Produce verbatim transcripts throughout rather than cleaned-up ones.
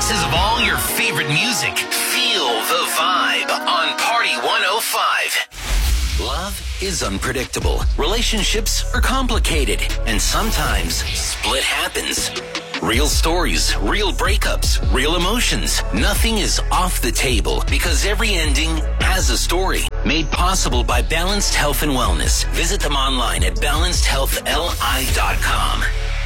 mixes of all your favorite music. Feel the vibe on Party one oh five. Love is unpredictable. Relationships are complicated. And sometimes split happens. Real stories, real breakups, real emotions. Nothing is off the table because every ending has a story. Made possible by Balanced Health and Wellness. Visit them online at balanced health l i dot com.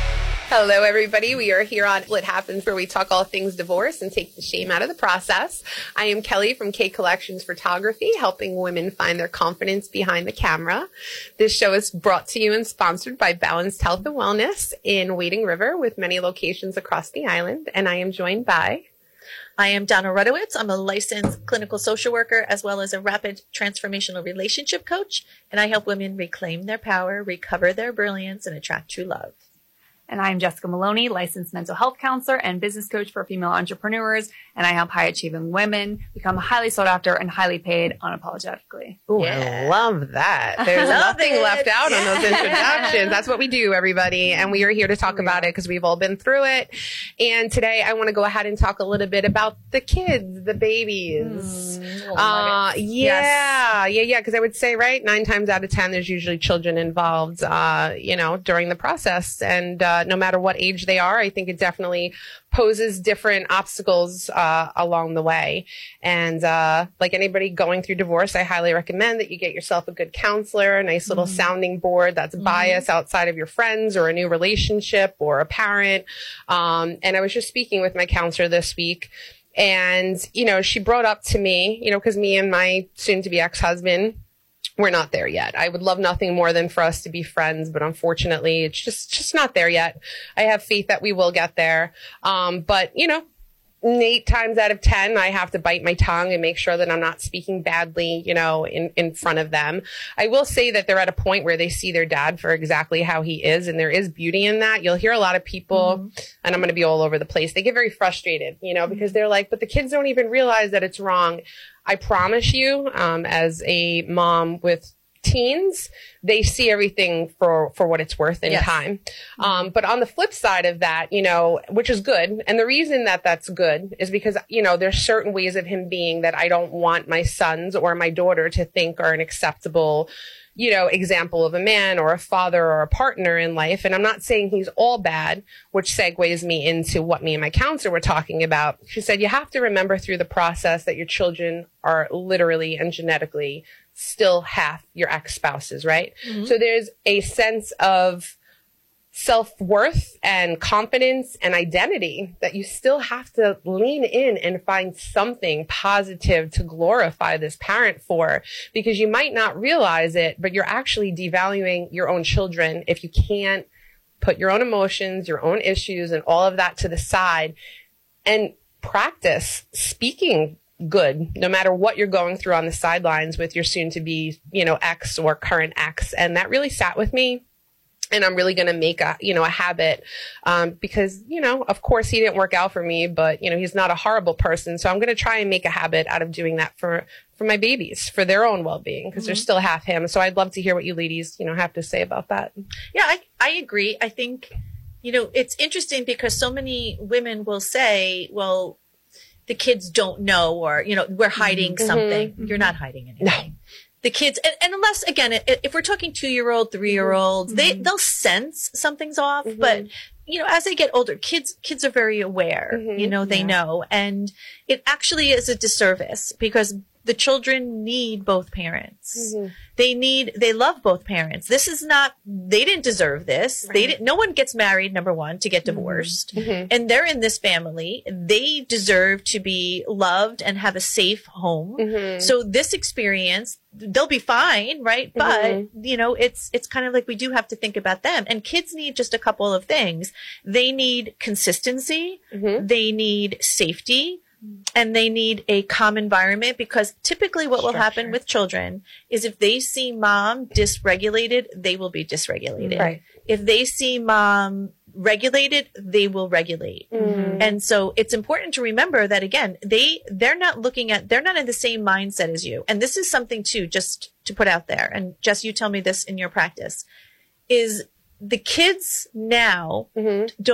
Hello, everybody. We are here on Split Happens, where we talk all things divorce and take the shame out of the process. I am Kelly from K Collections Photography, helping women find their confidence behind the camera. This show is brought to you and sponsored by Balanced Health and Wellness in Wading River, with many locations across the island. And I am joined by... I am Donna Rudowitz. I'm a licensed clinical social worker as well as a rapid transformational relationship coach, and I help women reclaim their power, recover their brilliance, and attract true love. And I'm Jessica Maloney, licensed mental health counselor and business coach for female entrepreneurs. And I help high-achieving women become highly sought after and highly paid unapologetically. Ooh, Yeah. I love that. There's Love nothing it. left out on those introductions. That's what we do, everybody. And we are here to talk about it because we've all been through it. And today I want to go ahead and talk a little bit about the kids, the babies. Mm, Uh, yeah, yeah, yeah. Because I would say, right, nine times out of ten, there's usually children involved, uh, you know, during the process. And uh, no matter what age they are, I think it definitely poses different obstacles uh, along the way. And uh, like anybody going through divorce, I highly recommend that you get yourself a good counselor, a nice little mm-hmm. sounding board that's mm-hmm. biased outside of your friends or a new relationship or a parent. Um, and I was just speaking with my counselor this week. And, you know, she brought up to me, you know, because me and my soon-to-be ex-husband, we're not there yet. I would love nothing more than for us to be friends, but unfortunately, it's just just not there yet. I have faith that we will get there. Um, but, you know, eight times out of ten, I have to bite my tongue and make sure that I'm not speaking badly, you know, in, in front of them. I will say that they're at a point where they see their dad for exactly how he is, and there is beauty in that. You'll hear a lot of people, mm-hmm. and I'm going to be all over the place. They get very frustrated, you know, because they're like, but the kids don't even realize that it's wrong. I promise you, um, as a mom with teens, they see everything for, for what it's worth in yes. time. Um, but on the flip side of that, you know, which is good. And the reason that that's good is because, you know, there's certain ways of him being that I don't want my sons or my daughter to think are an acceptable, you know, example of a man or a father or a partner in life. And I'm not saying he's all bad, which segues me into what me and my counselor were talking about. She said, you have to remember through the process that your children are literally and genetically still half your ex-spouses, right? Mm-hmm. So there's a sense of self-worth and confidence and identity that you still have to lean in and find something positive to glorify this parent for, because you might not realize it, but you're actually devaluing your own children if you can't put your own emotions, your own issues, and all of that to the side and practice speaking good, no matter what you're going through on the sidelines with your soon to be, you know, ex or current ex. And that really sat with me. And I'm really going to make a, you know, a habit, um, because, you know, of course he didn't work out for me, but, you know, he's not a horrible person. So I'm going to try and make a habit out of doing that for, for my babies, for their own well-being, because mm-hmm. they're still half him. So I'd love to hear what you ladies, you know, have to say about that. Yeah, I, I agree. I think, you know, it's interesting because so many women will say, well, the kids don't know, or, you know, we're hiding mm-hmm. something. Mm-hmm. You're not hiding anything. No. The kids, and, and unless, again, if we're talking two-year-old, three-year-olds, mm-hmm. they, they'll sense something's off. Mm-hmm. But, you know, as they get older, kids, kids are very aware, mm-hmm. you know, they yeah. know. And it actually is a disservice because the children need both parents. Mm-hmm. They need, they love both parents. This is not, they didn't deserve this. Right. They didn't, no one gets married, number one, to get divorced. Mm-hmm. And they're in this family. They deserve to be loved and have a safe home. Mm-hmm. So this experience, they'll be fine, right? Mm-hmm. But, you know, it's, it's kind of like we do have to think about them. And kids need just a couple of things. They need consistency. Mm-hmm. They need safety. And they need a calm environment, because typically what will happen with children is if they see mom dysregulated, they will be dysregulated. Right. If they see mom regulated, they will regulate. Mm-hmm. And so it's important to remember that, again, they, they're not looking at, they're not in the same mindset as you. And this is something too, just to put out there. And Jess, you tell me this in your practice, is the kids now mm-hmm. don't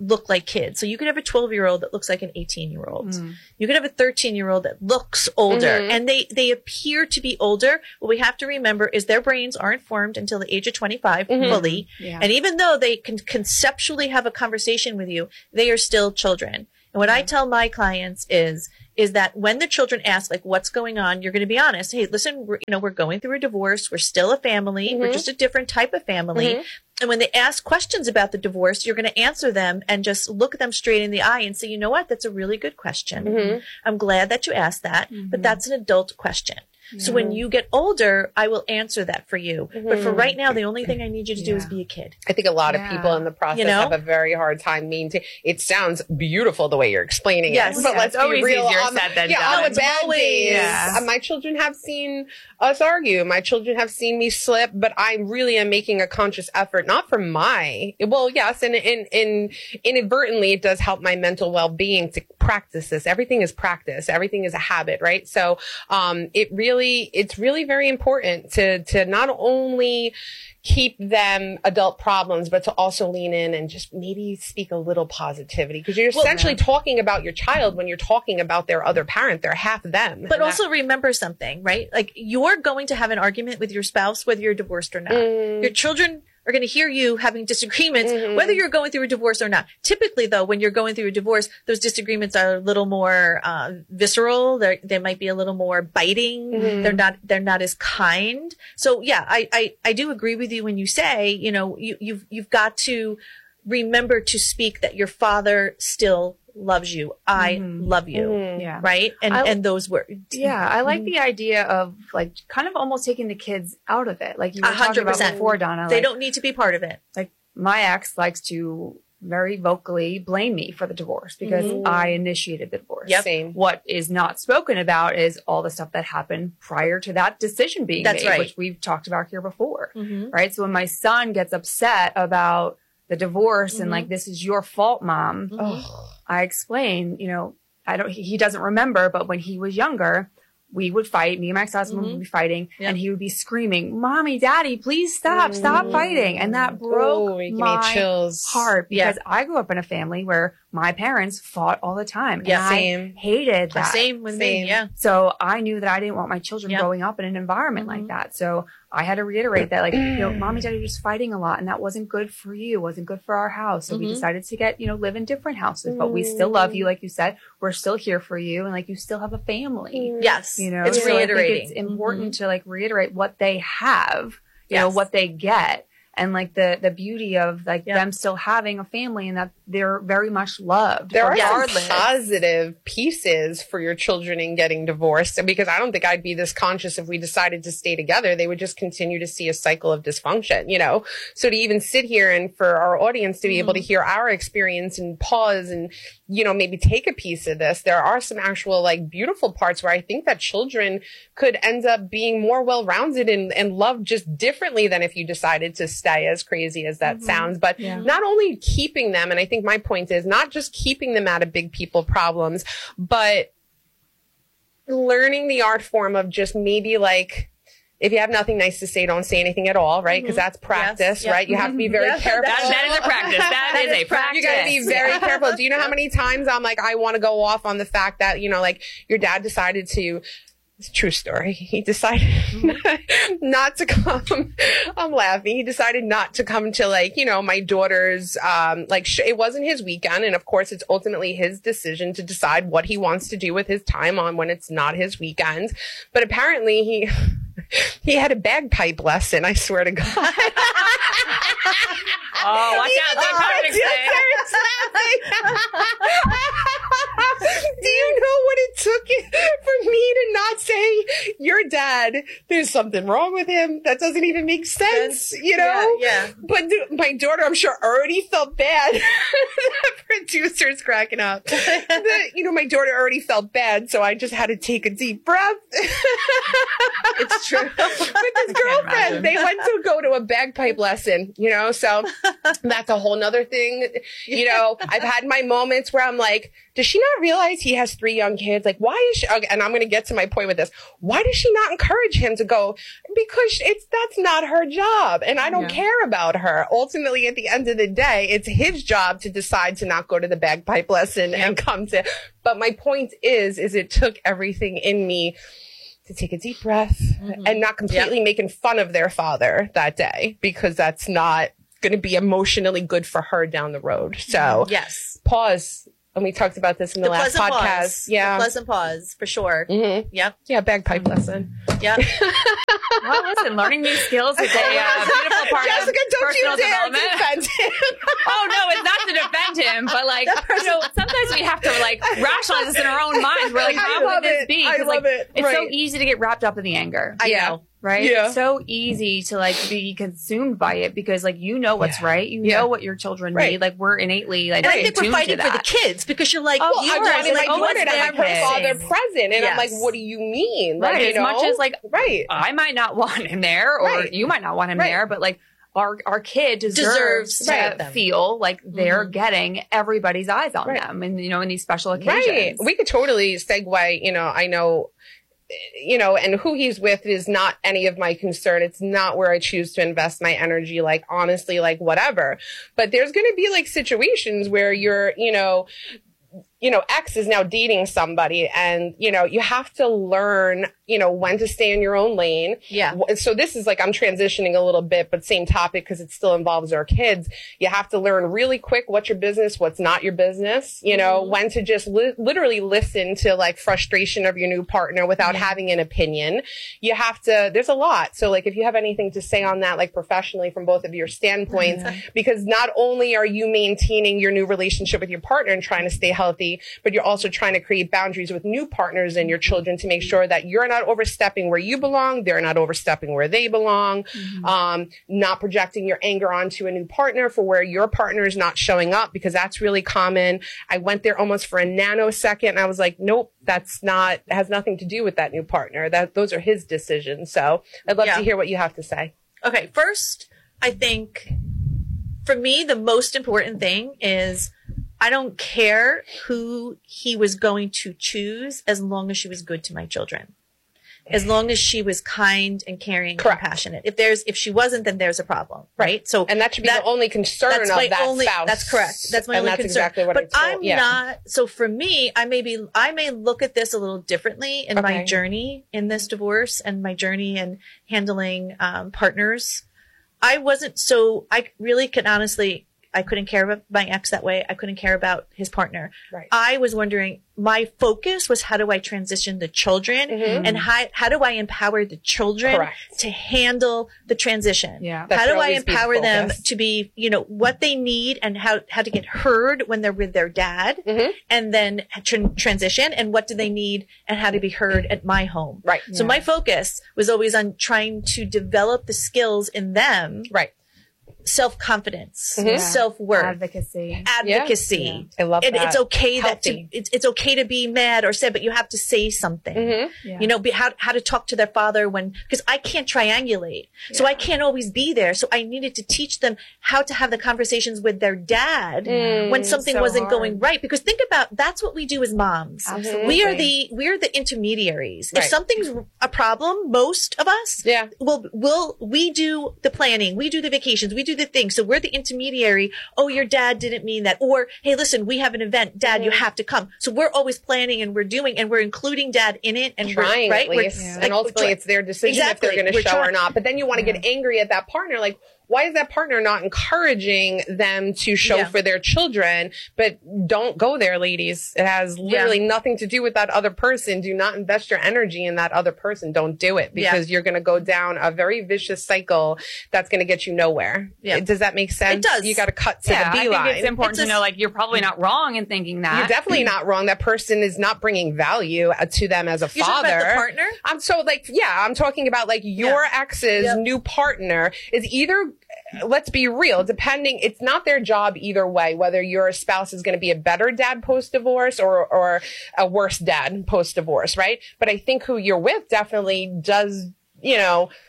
look like kids. So you could have a twelve year old that looks like an eighteen year old. Mm. You could have a thirteen year old that looks older Mm-hmm. and they, they appear to be older. What we have to remember is their brains aren't formed until the age of twenty-five Mm-hmm. fully. Yeah. And even though they can conceptually have a conversation with you, they are still children. And what I tell my clients is, is that when the children ask, like, what's going on, you're going to be honest. Hey, listen, we're, you know, we're going through a divorce. We're still a family. Mm-hmm. We're just a different type of family. Mm-hmm. And when they ask questions about the divorce, you're going to answer them and just look them straight in the eye and say, you know what? That's a really good question. Mm-hmm. I'm glad that you asked that, but that's an adult question. So when you get older, I will answer that for you. But for right now, the only thing I need you to do is Yeah. be a kid. I think a lot Yeah. of people in the process You know? have a very hard time maintaining. It sounds beautiful the way you're explaining Yes. it, but Yeah, let's it's always be real. easier on, said than yeah, done. on the It's bad always- days, Yeah. uh, my children have seen us argue. My children have seen me slip, but I really am making a conscious effort, not for my, well, yes, and, and, and inadvertently it does help my mental well-being to practice this. Everything is practice. Everything is a habit, right? So, um, it really, it's really very important to, to not only keep them adult problems, but to also lean in and just maybe speak a little positivity, because you're Well, essentially talking about your child when you're talking about their other parent. They're half them. But And also remember something, right? Like you're going to have an argument with your spouse, whether you're divorced or not. Mm. Your children are going to hear you having disagreements, Mhm. whether you're going through a divorce or not. Typically, though, when you're going through a divorce, those disagreements are a little more uh, visceral. They're, they might be a little more biting. Mhm. They're not. They're not as kind. So, yeah, I, I I do agree with you when you say, you know, you you've you've got to remember to speak that your father still loves you. I Mhm. love you. Mhm. Yeah. Right. And I- and those words. Yeah, I like the idea of like kind of almost taking the kids out of it. Like you were A hundred talking about percent. before, Donna. They like, don't need to be part of it. like my ex likes to very vocally blame me for the divorce because Mhm. I initiated the divorce. Yep. Same. What is not spoken about is all the stuff that happened prior to that decision being That's made, right. which we've talked about here before. Mm-hmm. Right. So when my son gets upset about the divorce and Mhm. like, this is your fault, mom, Oh. I explain, you know, I don't, he, he doesn't remember, but when he was younger, we would fight. Me and my ex-husband Mhm. would be fighting Yep. and he would be screaming, mommy, daddy, please stop, stop Mm. fighting. And that broke Oh, you give me my chills. heart Yeah. because I grew up in a family where my parents fought all the time. And Yeah. I Same. hated that. Same with Same. me. Yeah. So I knew that I didn't want my children Yeah. growing up in an environment Mhm. like that. So I had to reiterate that, like, you know, mommy, daddy were just fighting a lot and that wasn't good for you, wasn't good for our house. So we Mhm. decided to get, you know, live in different houses, but we still love you. Like you said, we're still here for you. And like, you still have a family, Yes. you know, it's so I think reiterating. it's important to like reiterate what they have, you know, Yes. what they get. And like the, the beauty of like Yeah. them still having a family and that they're very much loved. There are some regardless. positive pieces for your children in getting divorced, because I don't think I'd be this conscious if we decided to stay together. They would just continue to see a cycle of dysfunction, you know? So to even sit here and for our audience to be able to hear our experience and pause and, you know, maybe take a piece of this, there are some actual like beautiful parts where I think that children could end up being more well-rounded and, and loved just differently than if you decided to stay, as crazy as that sounds. But Yeah. not only keeping them, and I think my point is not just keeping them out of big people problems, but learning the art form of just maybe like, if you have nothing nice to say, don't say anything at all, right? Because that's practice, Yes. right? You have to be very Yes, careful. that- That is a practice. That, That is, is a practice. You gotta be very careful. Do you know how many times I'm like, I want to go off on the fact that, you know, like your dad decided to, it's a true story. He decided not to come. I'm laughing. He decided not to come to like, you know, my daughter's, um, like sh- it wasn't his weekend. And of course it's ultimately his decision to decide what he wants to do with his time on when it's not his weekend. But apparently he, he had a bagpipe lesson. I swear to God. Oh, watch out. Don't try to explain. Do you know what it took for me to not say, your dad, there's something wrong with him? That doesn't even make sense, you know? Yeah. yeah. But th- my daughter, I'm sure, already felt bad. The producer's cracking up. The, you know, my daughter already felt bad, so I just had to take a deep breath. It's true. With his imagine. girlfriend, they went to go to a bagpipe lesson, you know? So that's a whole nother thing. You know, I've had my moments where I'm like, does she not realize he has three young kids? Like, why is she, okay, and I'm going to get to my point with this. Why does she not encourage him to go because it's, that's not her job. And I don't Yeah. care about her. Ultimately, at the end of the day, it's his job to decide to not go to the bagpipe lesson Yeah. and come to, but my point is, is it took everything in me to take a deep breath Mm-hmm. and not completely Yep. making fun of their father that day, because that's not going to be emotionally good for her down the road. So Yes. pause. And we talked about this in the, The last pleasant podcast. pause. Yeah. The pleasant pause, for sure. hmm Yep. Yeah. Bagpipe lesson. Yep. Well, listen, learning new skills is a uh, beautiful part Jessica, of don't personal you dare development. defend him. Oh no, it's not to defend him, but like, you know, sometimes we have to like rationalize this in our own minds. We're like, I how love would this it. be? I 'Cause, love like, it. it's so Right. easy to get wrapped up in the anger. I Yeah. know. Right? Yeah. It's so easy to like be consumed by it because like you know what's Yeah. right. You Yeah. know what your children Right. need. Like we're innately like And I in think we're tune fighting to for the that. kids because you're like, Oh, Well, you I are wanted like, my oh, daughter it's to their have her kid. father present. And I'm like, Yes. what do you mean? Right. Like, you As know? much as like right. I might not want him there or Right. you might not want him Right. there, but like our our kid deserves, Deserves to to have them. feel like they're Mhm. getting everybody's eyes on Right. them and you know in these special occasions. Right. We could totally segue, you know, I know, you know, and who he's with is not any of my concern. It's not where I choose to invest my energy. Like, honestly, like whatever. But there's going to be like situations where you're, you know, you know, X is now dating somebody and, you know, you have to learn, you know, when to stay in your own lane. Yeah. Wh- So this is like, I'm transitioning a little bit, but same topic because it still involves our kids. You have to learn really quick what's your business, what's not your business, you know, Mm-hmm. when to just li- literally listen to like frustration of your new partner without having an opinion. You have to, there's a lot. So like, if you have anything to say on that, like professionally from both of your standpoints, because not only are you maintaining your new relationship with your partner and trying to stay healthy, but you're also trying to create boundaries with new partners and your children to make sure that you're not overstepping where you belong, they're not overstepping where they belong, um, not projecting your anger onto a new partner for where your partner is not showing up, because that's really common. I went there almost for a nanosecond and I was like, nope, that's not, it has nothing to do with that new partner. That those are his decisions. So I'd love Yeah. to hear what you have to say. Okay. First, I think for me, the most important thing is I don't care who he was going to choose as long as she was good to my children. As long as she was kind and caring Correct. and compassionate. If there's, if she wasn't, then there's a problem. Right. So And that should be that- the only concern that's of my that only, spouse. That's correct. That's my and only that's concern. exactly what but I told, I'm yeah. not, so for me, I may be, I may look at this a little differently in my Okay. journey in this divorce and my journey in handling um, partners. I wasn't so, I really could honestly, I couldn't care about my ex that way. I couldn't care about his partner. Right. I was wondering, my focus was how do I transition the children Mhm. and how, how do I empower the children Correct. to handle the transition? Yeah. That How should do I always be the empower them focus. to be, you know, what they need and how, how to get heard when they're with their dad Mhm. and then tran transition and what do they need and how to be heard at my home. Right. So my focus was always on trying to develop the skills in them, Right. self-confidence, Mhm. self-worth, Advocacy. advocacy. I love And that. it's okay that to, Healthy. it's, it's okay to be mad or sad, but you have to say something. Mhm. Yeah. You know, be, how, how to talk to their father when, because I can't triangulate. So I can't always be there. So I needed to teach them how to have the conversations with their dad Mm, when something so wasn't hard. going right. Because think about, that's what we do as moms. Absolutely. We are the, we're the intermediaries. Right. If something's a problem, most of us, Yeah. well, we'll, we do the planning, we do the vacations, we do the things. So we're the intermediary. Oh, your dad didn't mean that. Or, hey, listen, we have an event. Dad, you have to come. So we're always planning and we're doing, and we're including dad in it. And Trying we're, right? at We're- least. Yeah. And like, ultimately we're it's their decision Exactly. if they're going to We're show or trying- not. But then you want to get angry at that partner. Like, why is that partner not encouraging them to show Yeah. for their children? But don't go there, ladies. It has literally nothing to do with that other person. Do not invest your energy in that other person. Don't do it because you're going to go down a very vicious cycle that's going to get you nowhere. Yeah. Does that make sense? does. You got to cut to Yeah, the I beeline. think it's important It's to a- know like you're probably not wrong in thinking that. You're definitely not wrong. That person is not bringing value uh, to them as a You're father. talking about the partner? I'm so like, yeah, I'm talking about like your ex's Yep. new partner is either, let's be real, depending, it's not their job either way, whether your spouse is going to be a better dad post-divorce or, or a worse dad post-divorce, right? But I think who you're with definitely does, you know,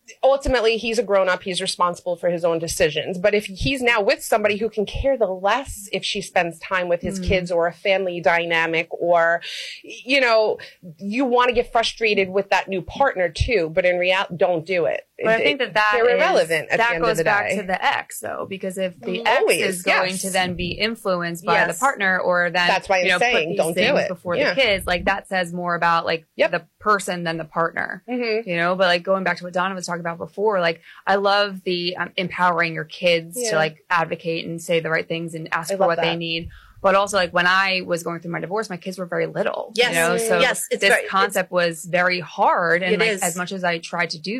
ultimately he's a grown up. He's responsible for his own decisions. But if he's now with somebody who can care the less if she spends time with his mm. kids or a family dynamic, or, you know, you want to get frustrated with that new partner too. But in reality, don't do it. But I think that that they're is, irrelevant at that the end goes of the back day. to the ex though, because if the Always, ex is going yes. to then be influenced by Yes. the partner, or then That's why I'm you know, saying, put these don't do things it. before Yeah. the kids, like that says more about like Yep. the person than the partner, Mm-hmm. you know. But like going back to what Donna was talking about before, like I love the um, empowering your kids Yeah. to like advocate and say the right things and ask I for love what that. they need. But also, like when I was going through my divorce, my kids were very little. Yes. You know, so Yes, it's this very- concept was very hard, and It like is. as much as I tried to do